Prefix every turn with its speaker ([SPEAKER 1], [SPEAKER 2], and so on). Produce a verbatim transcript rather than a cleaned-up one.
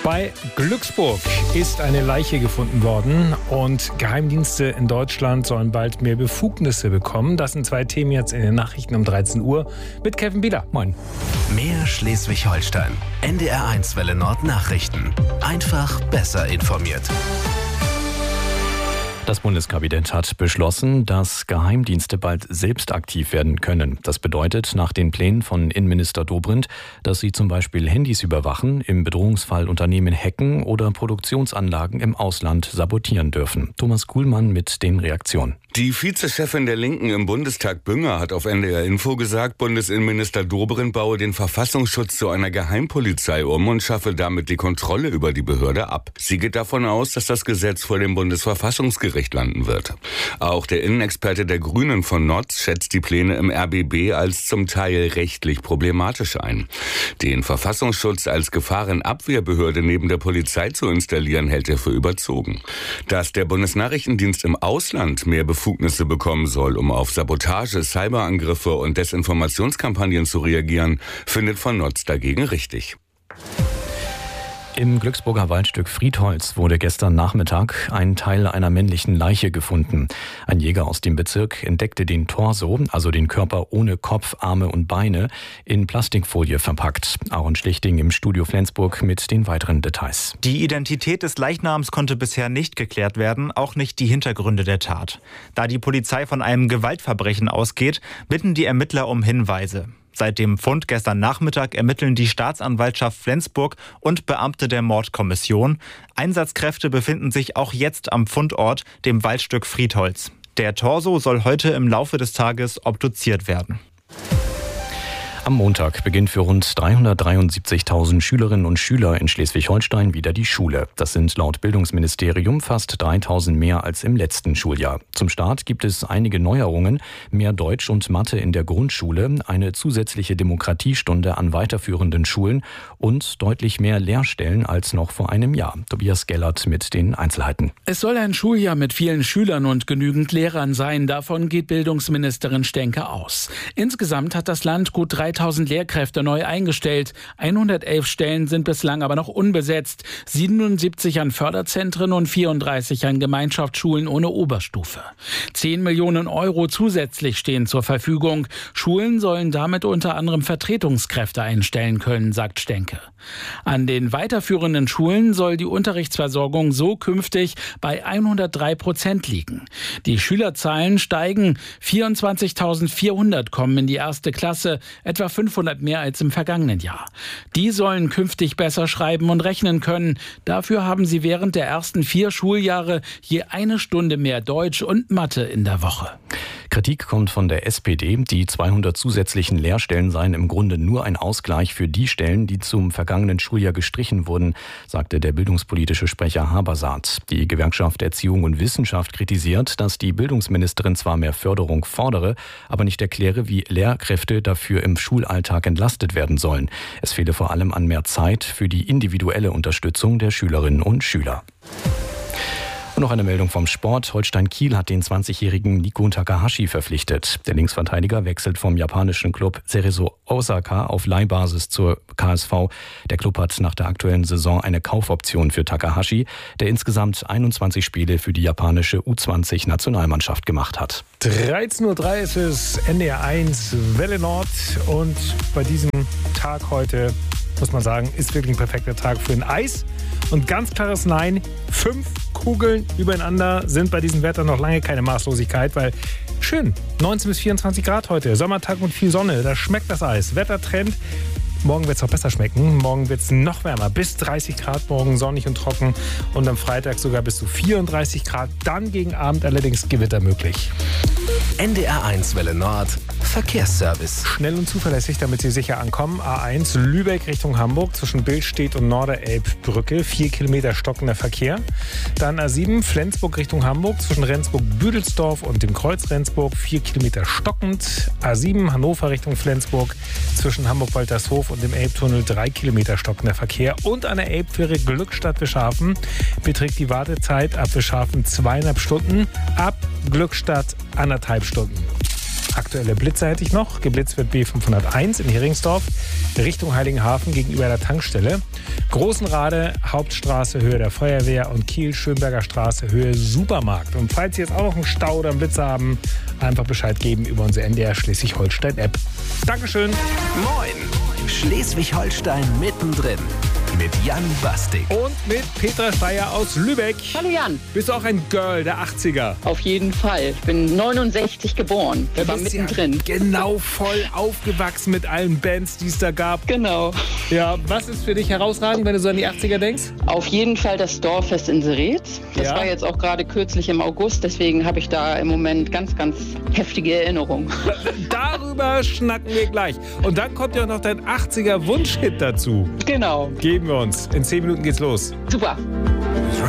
[SPEAKER 1] Bei Glücksburg ist eine Leiche gefunden worden und Geheimdienste in Deutschland sollen bald mehr Befugnisse bekommen. Das sind zwei Themen jetzt in den Nachrichten um dreizehn Uhr mit Kevin Bieler. Moin.
[SPEAKER 2] Mehr Schleswig-Holstein. N D R eins Welle Nord Nachrichten. Einfach besser informiert.
[SPEAKER 3] Das Bundeskabinett hat beschlossen, dass Geheimdienste bald selbst aktiv werden können. Das bedeutet nach den Plänen von Innenminister Dobrindt, dass sie zum Beispiel Handys überwachen, im Bedrohungsfall Unternehmen hacken oder Produktionsanlagen im Ausland sabotieren dürfen. Thomas Kuhlmann mit den Reaktionen.
[SPEAKER 4] Die Vizechefin der Linken im Bundestag Bünger hat auf N D R Info gesagt, Bundesinnenminister Dobrindt baue den Verfassungsschutz zu einer Geheimpolizei um und schaffe damit die Kontrolle über die Behörde ab. Sie geht davon aus, dass das Gesetz vor dem Bundesverfassungsgericht landen wird. Auch der Innenexperte der Grünen von Notz schätzt die Pläne im R B B als zum Teil rechtlich problematisch ein. Den Verfassungsschutz als Gefahrenabwehrbehörde neben der Polizei zu installieren, hält er für überzogen. Dass der Bundesnachrichtendienst im Ausland mehr Befugnisse bekommen soll, um auf Sabotage, Cyberangriffe und Desinformationskampagnen zu reagieren, findet von Notz dagegen richtig.
[SPEAKER 3] Im Glücksburger Waldstück Friedholz wurde gestern Nachmittag ein Teil einer männlichen Leiche gefunden. Ein Jäger aus dem Bezirk entdeckte den Torso, also den Körper ohne Kopf, Arme und Beine, in Plastikfolie verpackt. Aaron Schlichting im Studio Flensburg mit den weiteren Details.
[SPEAKER 5] Die Identität des Leichnams konnte bisher nicht geklärt werden, auch nicht die Hintergründe der Tat. Da die Polizei von einem Gewaltverbrechen ausgeht, bitten die Ermittler um Hinweise. Seit dem Fund gestern Nachmittag ermitteln die Staatsanwaltschaft Flensburg und Beamte der Mordkommission. Einsatzkräfte befinden sich auch jetzt am Fundort, dem Waldstück Friedholz. Der Torso soll heute im Laufe des Tages obduziert werden.
[SPEAKER 3] Am Montag beginnt für rund dreihundertdreiundsiebzigtausend Schülerinnen und Schüler in Schleswig-Holstein wieder die Schule. Das sind laut Bildungsministerium fast dreitausend mehr als im letzten Schuljahr. Zum Start gibt es einige Neuerungen, mehr Deutsch und Mathe in der Grundschule, eine zusätzliche Demokratiestunde an weiterführenden Schulen und deutlich mehr Lehrstellen als noch vor einem Jahr. Tobias Gellert mit den Einzelheiten.
[SPEAKER 6] Es soll ein Schuljahr mit vielen Schülern und genügend Lehrern sein. Davon geht Bildungsministerin Stenke aus. Insgesamt hat das Land gut dreitausend Lehrkräfte neu eingestellt. hundertelf Stellen sind bislang aber noch unbesetzt. siebenundsiebzig an Förderzentren und vierunddreißig an Gemeinschaftsschulen ohne Oberstufe. zehn Millionen Euro zusätzlich stehen zur Verfügung. Schulen sollen damit unter anderem Vertretungskräfte einstellen können, sagt Stenke. An den weiterführenden Schulen soll die Unterrichtsversorgung so künftig bei hundertdrei Prozent liegen. Die Schülerzahlen steigen. vierundzwanzigtausendvierhundert kommen in die erste Klasse, etwa fünfhundert mehr als im vergangenen Jahr. Die sollen künftig besser schreiben und rechnen können. Dafür haben sie während der ersten vier Schuljahre je eine Stunde mehr Deutsch und Mathe in der Woche.
[SPEAKER 3] Kritik kommt von der S P D. Die zweihundert zusätzlichen Lehrstellen seien im Grunde nur ein Ausgleich für die Stellen, die zum vergangenen Schuljahr gestrichen wurden, sagte der bildungspolitische Sprecher Habersaat. Die Gewerkschaft Erziehung und Wissenschaft kritisiert, dass die Bildungsministerin zwar mehr Förderung fordere, aber nicht erkläre, wie Lehrkräfte dafür im Schulalltag entlastet werden sollen. Es fehle vor allem an mehr Zeit für die individuelle Unterstützung der Schülerinnen und Schüler. Und noch eine Meldung vom Sport. Holstein Kiel hat den zwanzigjährigen Nico Takahashi verpflichtet. Der Linksverteidiger wechselt vom japanischen Club Cerezo Osaka auf Leihbasis zur K S V. Der Club hat nach der aktuellen Saison eine Kaufoption für Takahashi, der insgesamt einundzwanzig Spiele für die japanische U zwanzig Nationalmannschaft gemacht hat.
[SPEAKER 1] dreizehn Uhr drei ist es, N D R eins Welle Nord und bei diesem Tag heute muss man sagen, ist wirklich ein perfekter Tag für ein Eis. Und ganz klares Nein, fünf Kugeln übereinander sind bei diesem Wetter noch lange keine Maßlosigkeit, weil schön, neunzehn bis vierundzwanzig Grad heute, Sommertag und viel Sonne, da schmeckt das Eis. Wettertrend, morgen wird es auch besser schmecken, morgen wird es noch wärmer, bis dreißig Grad, morgen sonnig und trocken und am Freitag sogar bis zu vierunddreißig Grad, dann gegen Abend allerdings Gewitter möglich.
[SPEAKER 2] N D R eins Welle Nord Verkehrsservice.
[SPEAKER 1] Schnell und zuverlässig, damit Sie sicher ankommen. A eins Lübeck Richtung Hamburg zwischen Billstedt und Norderelbbrücke. Vier Kilometer stockender Verkehr. Dann A sieben Flensburg Richtung Hamburg zwischen Rendsburg-Büdelsdorf und dem Kreuz Rendsburg. Vier Kilometer stockend. A sieben Hannover Richtung Flensburg zwischen Hamburg-Waltershof und dem Elbtunnel. Drei Kilometer stockender Verkehr. Und an der Elbfähre Glückstadt-Wischhafen beträgt die Wartezeit ab Wischhafen zweieinhalb Stunden. Ab Glückstadt anderthalb Stunden. Aktuell aktuelle Blitzer hätte ich noch. Geblitzt wird B fünfhunderteins in Heringsdorf, Richtung Heiligenhafen gegenüber der Tankstelle. Großenrade, Hauptstraße, Höhe der Feuerwehr und Kiel-Schönberger Straße, Höhe Supermarkt. Und falls Sie jetzt auch noch einen Stau oder einen Blitzer haben, einfach Bescheid geben über unsere N D R Schleswig-Holstein-App. Dankeschön.
[SPEAKER 2] Moin, Schleswig-Holstein mittendrin. Mit Jan Bastik.
[SPEAKER 1] Und mit Petra Steyer aus Lübeck.
[SPEAKER 7] Hallo Jan.
[SPEAKER 1] Bist du auch ein Girl der achtziger?
[SPEAKER 7] Auf jeden Fall. Ich bin neunundsechzig geboren. Ich war mittendrin.
[SPEAKER 1] Ja genau voll aufgewachsen mit allen Bands, die es da gab.
[SPEAKER 7] Genau.
[SPEAKER 1] Ja, was ist für dich herausragend, wenn du so an die achtziger denkst?
[SPEAKER 7] Auf jeden Fall das Dorffest in Seretz. Das
[SPEAKER 1] Ja.
[SPEAKER 7] war jetzt auch gerade kürzlich im August. Deswegen habe ich da im Moment ganz, ganz heftige Erinnerungen.
[SPEAKER 1] Darüber schnacken wir gleich. Und dann kommt ja noch dein achtziger Wunschhit dazu.
[SPEAKER 7] Genau.
[SPEAKER 1] Geben wir uns. In zehn Minuten geht's los.
[SPEAKER 7] Super.